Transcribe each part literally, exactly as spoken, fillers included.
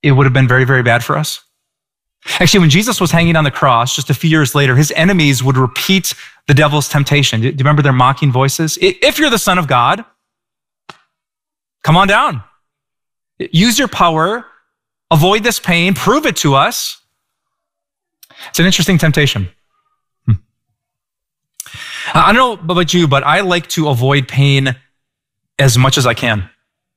it would have been very, very bad for us. Actually, when Jesus was hanging on the cross, just a few years later, his enemies would repeat the devil's temptation. Do you remember their mocking voices? If you're the Son of God, come on down. Use your power. Avoid this pain. Prove it to us. It's an interesting temptation. Hmm. I don't know about you, but I like to avoid pain as much as I can.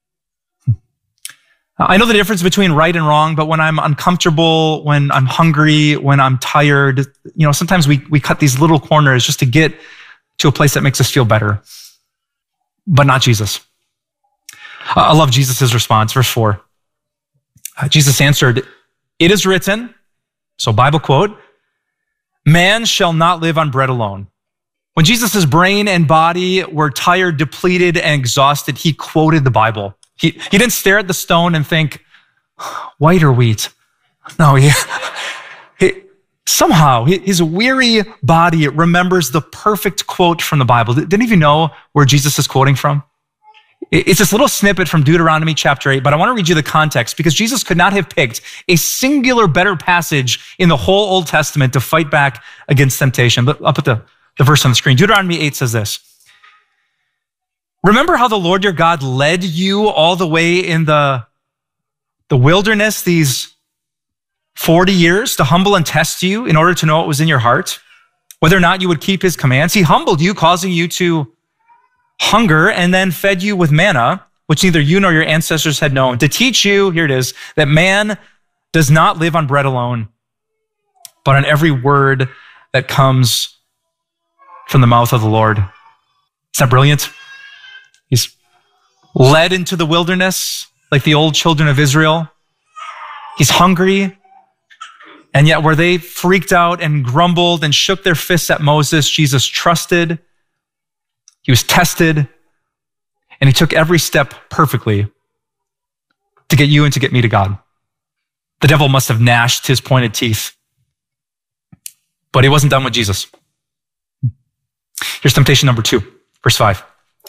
I know the difference between right and wrong, but when I'm uncomfortable, when I'm hungry, when I'm tired, you know, sometimes we, we cut these little corners just to get to a place that makes us feel better, but not Jesus. Uh, I love Jesus' response, verse four. Uh, Jesus answered, "It is written," so Bible quote, "man shall not live on bread alone." When Jesus' brain and body were tired, depleted, and exhausted, he quoted the Bible. He, he didn't stare at the stone and think, white or wheat? No, he, he, somehow his weary body remembers the perfect quote from the Bible. Didn't even know where Jesus is quoting from. It's this little snippet from Deuteronomy chapter eight, but I want to read you the context because Jesus could not have picked a singular better passage in the whole Old Testament to fight back against temptation. I'll put the, the verse on the screen. Deuteronomy eight says this. "Remember how the Lord your God led you all the way in the, the wilderness these forty years to humble and test you in order to know what was in your heart, whether or not you would keep his commands. He humbled you, causing you to hunger, and then fed you with manna, which neither you nor your ancestors had known, to teach you," here it is, "that man does not live on bread alone, but on every word that comes from the mouth of the Lord." Isn't that brilliant? He's led into the wilderness like the old children of Israel. He's hungry. And yet where they freaked out and grumbled and shook their fists at Moses, Jesus trusted. He was tested. And he took every step perfectly to get you and to get me to God. The devil must have gnashed his pointed teeth. But he wasn't done with Jesus. Here's temptation number two, verse five.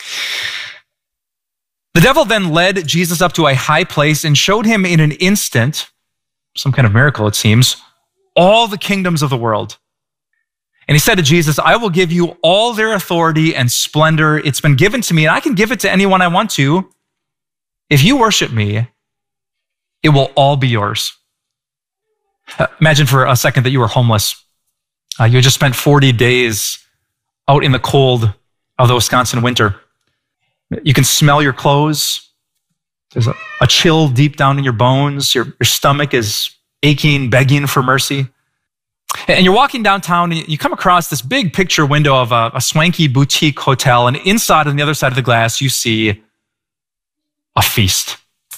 "The devil then led Jesus up to a high place and showed him in an instant," some kind of miracle it seems, "all the kingdoms of the world. And he said to Jesus, I will give you all their authority and splendor. It's been given to me, and I can give it to anyone I want to. If you worship me, it will all be yours." Uh, imagine for a second that you were homeless. Uh, you had just spent forty days out in the cold of the Wisconsin winter. You can smell your clothes. There's a, a chill deep down in your bones. Your, your stomach is aching, begging for mercy. And you're walking downtown and you come across this big picture window of a, a swanky boutique hotel. And inside on the other side of the glass, you see a feast.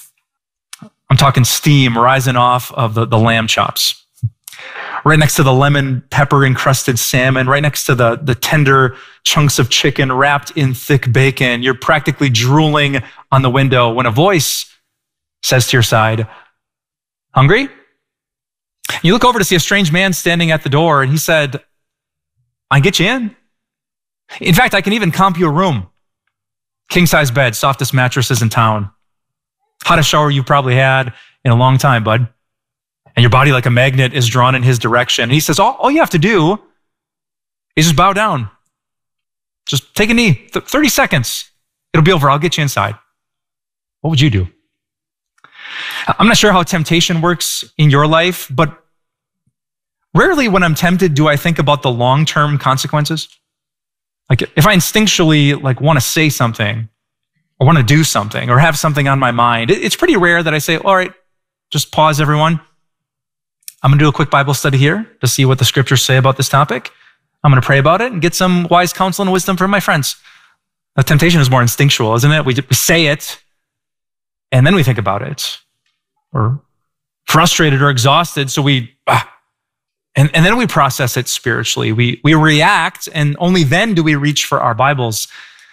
I'm talking steam rising off of the, the lamb chops. Right next to the lemon pepper encrusted salmon, right next to the, the tender chunks of chicken wrapped in thick bacon. You're practically drooling on the window when a voice says to your side, "Hungry?" You look over to see a strange man standing at the door, and he said, "I can get you in. In fact, I can even comp you a room. King-size bed, softest mattresses in town. Hottest shower you've probably had in a long time, bud. And your body like a magnet is drawn in his direction." And he says, all, all you have to do is just bow down. Just take a knee, Th- thirty seconds. It'll be over. I'll get you inside. What would you do? I'm not sure how temptation works in your life, but rarely when I'm tempted do I think about the long-term consequences. Like if I instinctually like want to say something or want to do something or have something on my mind, it's pretty rare that I say, all right, just pause everyone. I'm going to do a quick Bible study here to see what the scriptures say about this topic. I'm going to pray about it and get some wise counsel and wisdom from my friends. The temptation is more instinctual, isn't it? We say it, and then we think about it. We're frustrated or exhausted, so we, ah, and, and then we process it spiritually. We, we react, and only then do we reach for our Bibles.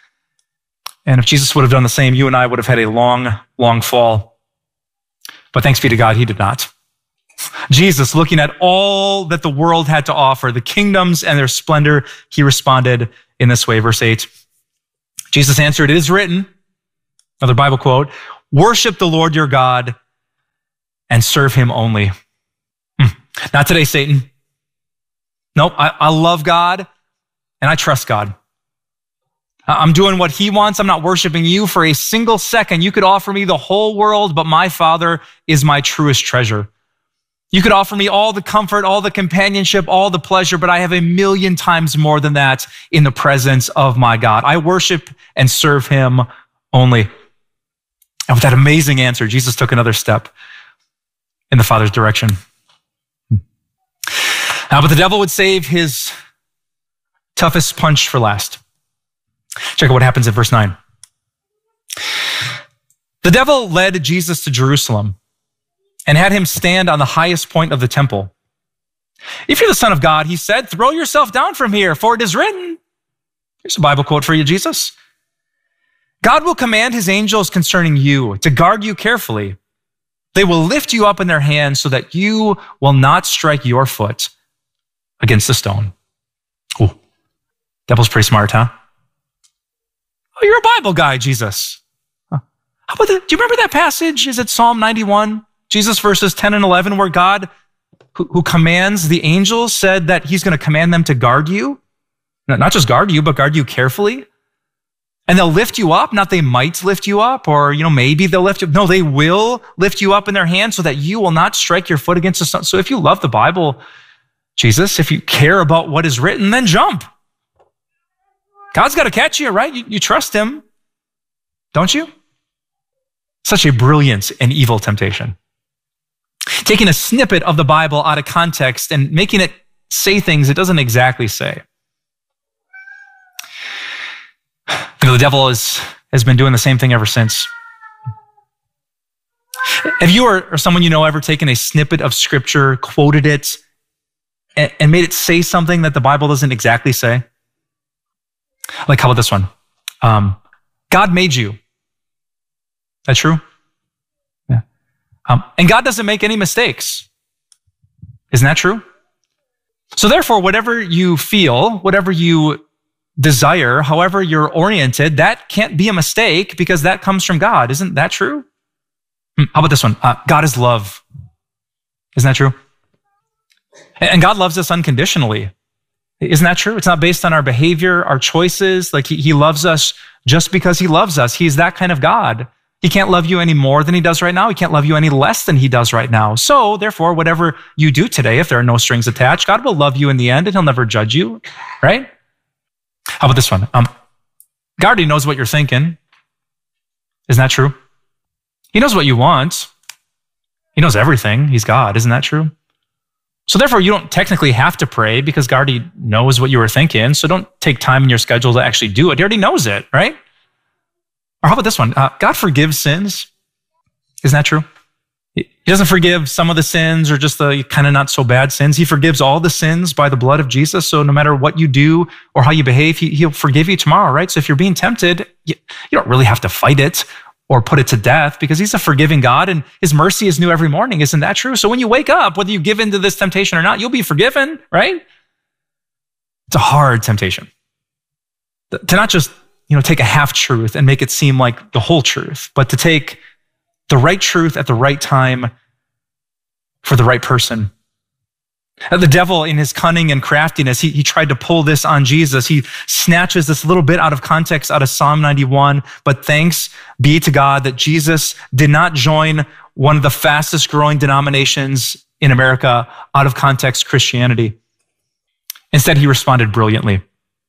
And if Jesus would have done the same, you and I would have had a long, long fall. But thanks be to God, he did not. Jesus, looking at all that the world had to offer, the kingdoms and their splendor, he responded in this way, verse eight. Jesus answered, "It is written," another Bible quote, "Worship the Lord your God and serve him only. Hmm. Not today, Satan. Nope, I, I love God and I trust God. I'm doing what he wants. I'm not worshiping you for a single second. You could offer me the whole world, but my Father is my truest treasure. You could offer me all the comfort, all the companionship, all the pleasure, but I have a million times more than that in the presence of my God. I worship and serve him only. And with that amazing answer, Jesus took another step in the Father's direction. Now, but the devil would save his toughest punch for last. Check out what happens in verse nine. The devil led Jesus to Jerusalem and had him stand on the highest point of the temple. If you're the Son of God, he said, throw yourself down from here, for it is written. Here's a Bible quote for you, Jesus. God will command his angels concerning you to guard you carefully. They will lift you up in their hands so that you will not strike your foot against the stone. Oh, devil's pretty smart, huh? Oh, you're a Bible guy, Jesus. Huh. How about that? Do you remember that passage? Is it Psalm ninety-one? Jesus verses ten and eleven, where God, who, who commands the angels, said that he's going to command them to guard you. Not just guard you, but guard you carefully. And they'll lift you up, not they might lift you up, or, you know, maybe they'll lift you up. No, they will lift you up in their hands so that you will not strike your foot against the stone. So if you love the Bible, Jesus, if you care about what is written, then jump. God's got to catch you, right? You, you trust him, don't you? Such a brilliant and evil temptation. Taking a snippet of the Bible out of context and making it say things it doesn't exactly say. You know, the devil is, has been doing the same thing ever since. Have you or, or someone you know ever taken a snippet of scripture, quoted it, and, and made it say something that the Bible doesn't exactly say? Like, how about this one? Um, God made you. That true? Yeah. Um, and God doesn't make any mistakes. Isn't that true? So therefore, whatever you feel, whatever you desire, however you're oriented, that can't be a mistake because that comes from God. Isn't that true? Hmm, how about this one? Uh, God is love. Isn't that true? And God loves us unconditionally. Isn't that true? It's not based on our behavior, our choices. Like he, he loves us just because he loves us. He's that kind of God. He can't love you any more than he does right now. He can't love you any less than he does right now. So therefore, whatever you do today, if there are no strings attached, God will love you in the end and he'll never judge you, right? How about this one? Um, God already knows what you're thinking. Isn't that true? He knows what you want. He knows everything. He's God. Isn't that true? So therefore, you don't technically have to pray because God already knows what you were thinking. So don't take time in your schedule to actually do it. He already knows it, right? Or how about this one? Uh, God forgives sins. Isn't that true? He doesn't forgive some of the sins or just the kind of not so bad sins. He forgives all the sins by the blood of Jesus. So no matter what you do or how you behave, he, he'll forgive you tomorrow, right? So if you're being tempted, you, you don't really have to fight it or put it to death because he's a forgiving God and his mercy is new every morning. Isn't that true? So when you wake up, whether you give into this temptation or not, you'll be forgiven, right? It's a hard temptation. To not just, you know, take a half truth and make it seem like the whole truth, but to take the right truth at the right time for the right person. The devil, in his cunning and craftiness, he, he tried to pull this on Jesus. He snatches this little bit out of context out of Psalm ninety-one, but thanks be to God that Jesus did not join one of the fastest growing denominations in America out of context Christianity. Instead, he responded brilliantly.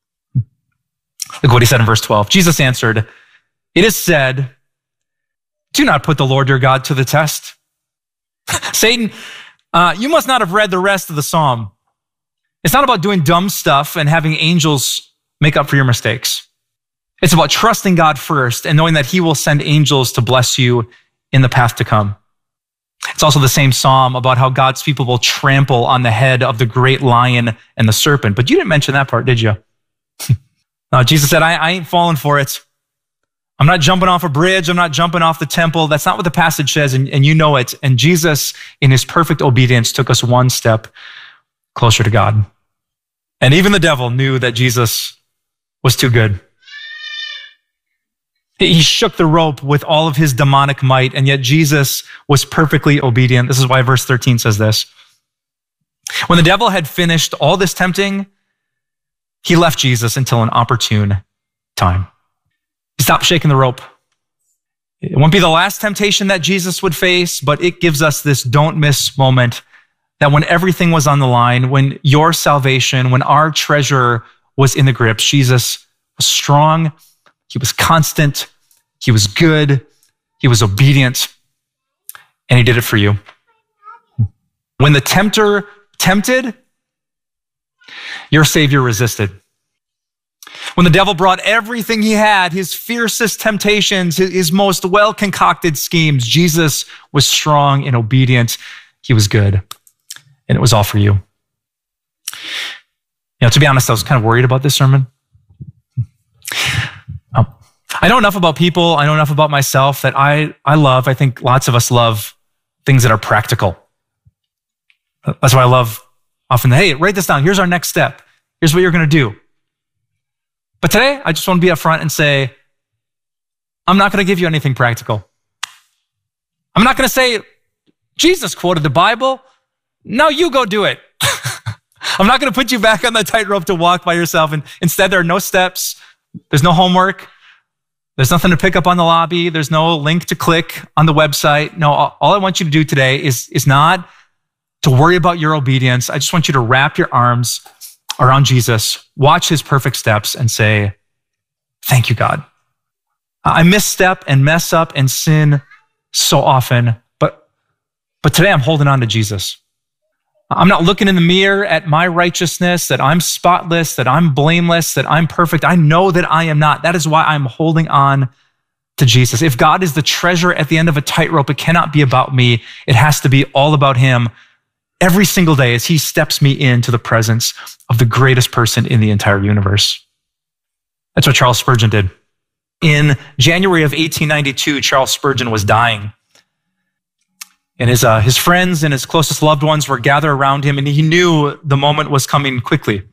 Look what he said in verse twelve. Jesus answered, "It is said, do not put the Lord your God to the test." Satan, uh, you must not have read the rest of the psalm. It's not about doing dumb stuff and having angels make up for your mistakes. It's about trusting God first and knowing that he will send angels to bless you in the path to come. It's also the same psalm about how God's people will trample on the head of the great lion and the serpent. But you didn't mention that part, did you? No, Jesus said, I, I ain't falling for it. I'm not jumping off a bridge. I'm not jumping off the temple. That's not what the passage says, and, and you know it. And Jesus, in his perfect obedience, took us one step closer to God. And even the devil knew that Jesus was too good. He shook the rope with all of his demonic might, and yet Jesus was perfectly obedient. This is why verse thirteen says this. When the devil had finished all this tempting, he left Jesus until an opportune time. He stopped shaking the rope. It won't be the last temptation that Jesus would face, but it gives us this don't miss moment that when everything was on the line, when your salvation, when our treasure was in the grips, Jesus was strong, he was constant, he was good, he was obedient, and he did it for you. When the tempter tempted, your Savior resisted. When the devil brought everything he had, his fiercest temptations, his most well-concocted schemes, Jesus was strong and obedient. He was good. And it was all for you. You know, to be honest, I was kind of worried about this sermon. Um, I know enough about people, I know enough about myself that I, I love, I think lots of us love things that are practical. That's why I love often, hey, write this down. Here's our next step. Here's what you're going to do. But today, I just want to be upfront and say, I'm not going to give you anything practical. I'm not going to say, Jesus quoted the Bible. Now you go do it. I'm not going to put you back on the tightrope to walk by yourself. And instead, there are no steps. There's no homework. There's nothing to pick up on the lobby. There's no link to click on the website. No, all I want you to do today is, is not to worry about your obedience. I just want you to wrap your arms around Jesus, watch his perfect steps, and say, thank you, God. I misstep and mess up and sin so often, but, but today I'm holding on to Jesus. I'm not looking in the mirror at my righteousness, that I'm spotless, that I'm blameless, that I'm perfect. I know that I am not. That is why I'm holding on to Jesus. If God is the treasure at the end of a tightrope, it cannot be about me. It has to be all about him every single day as he steps me into the presence of the greatest person in the entire universe. That's what Charles Spurgeon did. In January of eighteen ninety-two, Charles Spurgeon was dying. And his, uh, his friends and his closest loved ones were gathered around him, and he knew the moment was coming quickly.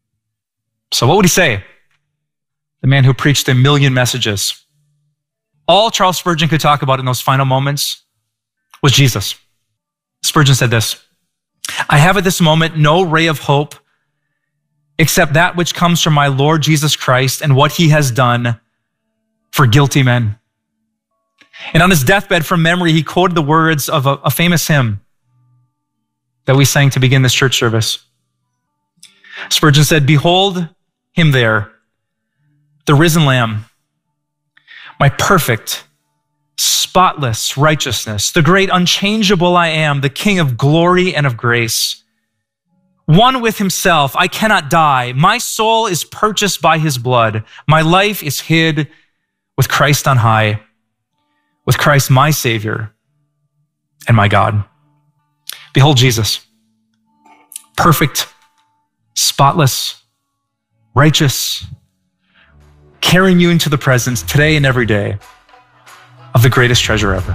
So what would he say? The man who preached a million messages. All Charles Spurgeon could talk about in those final moments was Jesus. Spurgeon said this, I have at this moment no ray of hope except that which comes from my Lord Jesus Christ and what he has done for guilty men. And on his deathbed, from memory, he quoted the words of a, a famous hymn that we sang to begin this church service. Spurgeon said, behold him there, the risen Lamb, my perfect, spotless righteousness, the great unchangeable I am, the King of glory and of grace. One with himself, I cannot die. My soul is purchased by his blood. My life is hid with Christ on high, with Christ my Savior and my God. Behold Jesus, perfect, spotless, righteous, carrying you into the presence today and every day of the greatest treasure ever.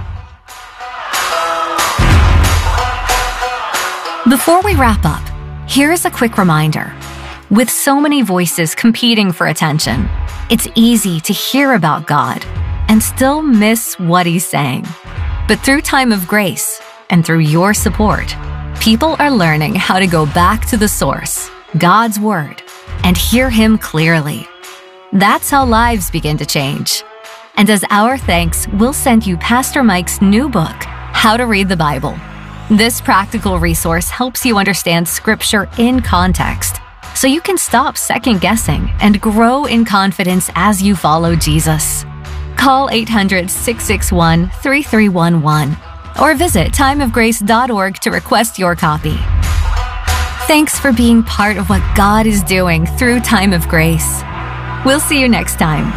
Before we wrap up, here's a quick reminder. With so many voices competing for attention, it's easy to hear about God and still miss what he's saying. But through Time of Grace and through your support, people are learning how to go back to the source, God's Word, and hear him clearly. That's how lives begin to change. And as our thanks, we'll send you Pastor Mike's new book, How to Read the Bible. This practical resource helps you understand Scripture in context, so you can stop second-guessing and grow in confidence as you follow Jesus. Call eight hundred, six six one, three three one one or visit time of grace dot org to request your copy. Thanks for being part of what God is doing through Time of Grace. We'll see you next time.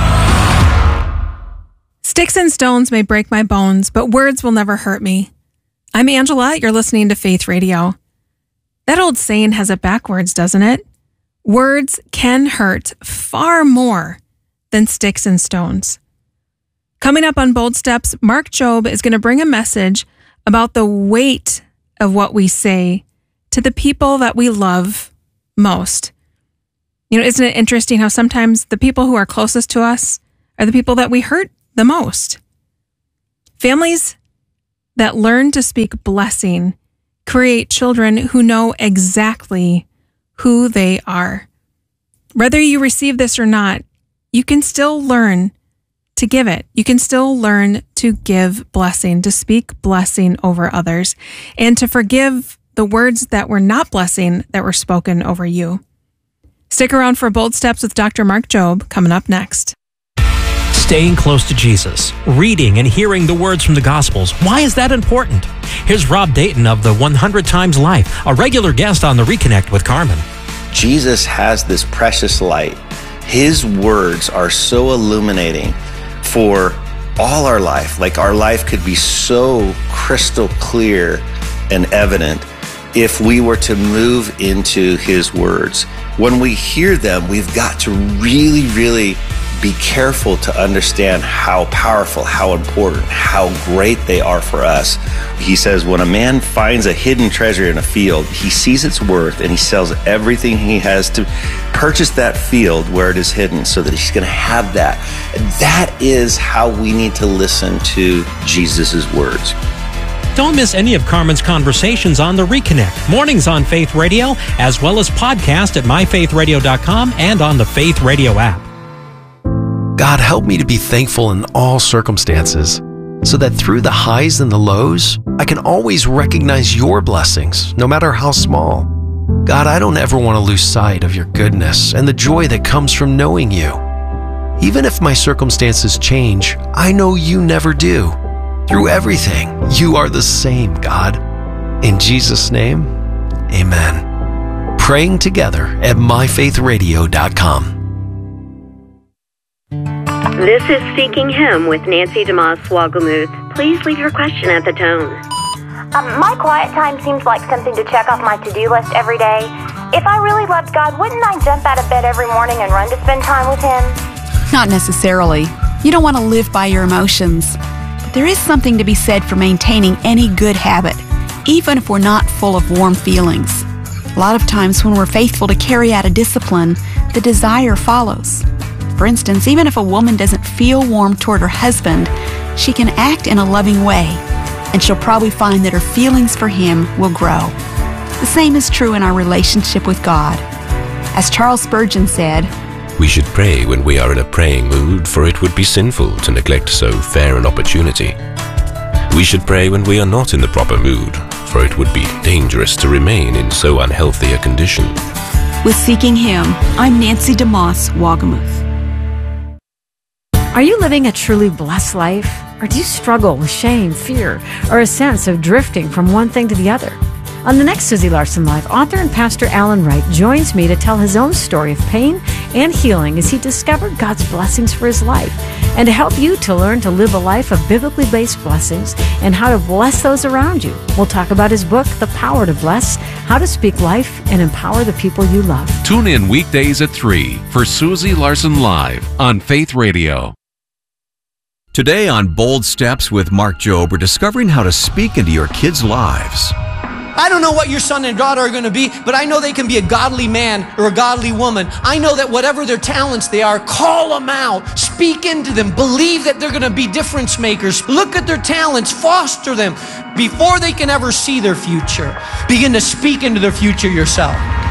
Sticks and stones may break my bones, but words will never hurt me. I'm Angela. You're listening to Faith Radio. That old saying has it backwards, doesn't it? Words can hurt far more than sticks and stones. Coming up on Bold Steps, Mark Jobe is going to bring a message about the weight of what we say to the people that we love most. You know, isn't it interesting how sometimes the people who are closest to us are the people that we hurt the most. Families that learn to speak blessing create children who know exactly who they are. Whether you receive this or not, you can still learn to give it. You can still learn to give blessing, to speak blessing over others, and to forgive the words that were not blessing that were spoken over you. Stick around for Bold Steps with Doctor Mark Jobe coming up next. Staying close to Jesus, reading and hearing the words from the Gospels. Why is that important? Here's Rob Dayton of the one hundred Times Life, a regular guest on the Reconnect with Carmen. Jesus has this precious light. His words are so illuminating for all our life. Like our life could be so crystal clear and evident if we were to move into his words. When we hear them, we've got to really, really be careful to understand how powerful, how important, how great they are for us. He says, when a man finds a hidden treasure in a field, he sees its worth and he sells everything he has to purchase that field where it is hidden so that he's going to have that. That is how we need to listen to Jesus' words. Don't miss any of Carmen's conversations on The Reconnect, mornings on Faith Radio, as well as podcast at my faith radio dot com and on the Faith Radio app. God, help me to be thankful in all circumstances, so that through the highs and the lows, I can always recognize your blessings, no matter how small. God, I don't ever want to lose sight of your goodness and the joy that comes from knowing you. Even if my circumstances change, I know you never do. Through everything, you are the same, God. In Jesus' name, amen. Praying together at my faith radio dot com. This is Seeking Him with Nancy DeMoss Wogelmuth. Please leave your question at the tone. Um, my quiet time seems like something to check off my to-do list every day. If I really loved God, wouldn't I jump out of bed every morning and run to spend time with Him? Not necessarily. You don't want to live by your emotions. But there is something to be said for maintaining any good habit, even if we're not full of warm feelings. A lot of times when we're faithful to carry out a discipline, the desire follows. For instance, even if a woman doesn't feel warm toward her husband, she can act in a loving way, and she'll probably find that her feelings for him will grow. The same is true in our relationship with God. As Charles Spurgeon said, "We should pray when we are in a praying mood, for it would be sinful to neglect so fair an opportunity. We should pray when we are not in the proper mood, for it would be dangerous to remain in so unhealthy a condition." With Seeking Him, I'm Nancy DeMoss Wogelmuth. Are you living a truly blessed life? Or do you struggle with shame, fear, or a sense of drifting from one thing to the other? On the next Susie Larson Live, author and pastor Alan Wright joins me to tell his own story of pain and healing as he discovered God's blessings for his life, and to help you to learn to live a life of biblically based blessings and how to bless those around you. We'll talk about his book, The Power to Bless, how to speak life and empower the people you love. Tune in weekdays at three for Susie Larson Live on Faith Radio. Today on Bold Steps with Mark Jobe, we're discovering how to speak into your kids' lives. I don't know what your son and daughter are going to be, but I know they can be a godly man or a godly woman. I know that whatever their talents they are, call them out, speak into them, believe that they're going to be difference makers. Look at their talents, foster them before they can ever see their future. Begin to speak into their future yourself.